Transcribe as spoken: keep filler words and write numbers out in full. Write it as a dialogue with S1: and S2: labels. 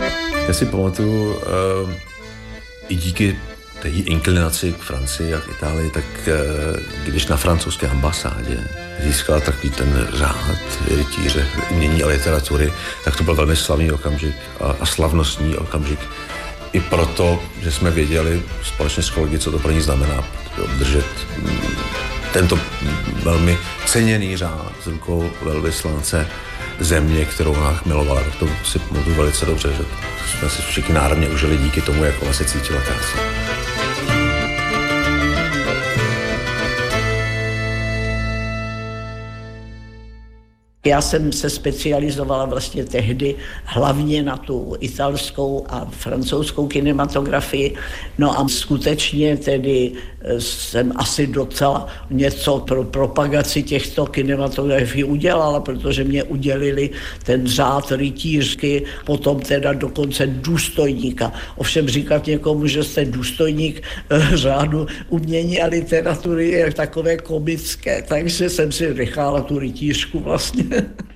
S1: Já si pamatuju, uh, i díky té inklinaci k Francii a k Itálii, tak uh, když na francouzské ambasádě získala takový ten řád rytíře umění a literatury, tak to byl velmi slavný okamžik a, a slavnostní okamžik. I proto, že jsme věděli společně s kolegy, co to pro ní znamená obdržet tento velmi ceněný řád z rukou velvyslance země, kterou ona milovala. To si pamatuju velice dobře, že jsme si všichni národně užili díky tomu, jak ona se cítila krásně.
S2: Já jsem se specializovala vlastně tehdy hlavně na tu italskou a francouzskou kinematografii. No a skutečně tedy jsem asi docela něco pro propagaci těchto kinematografií udělala, protože mě udělili ten řád rytířky, potom teda dokonce důstojníka. Ovšem říkat někomu, že jste důstojník řádu umění a literatury je takové komické, takže jsem si nechala tu rytířku vlastně.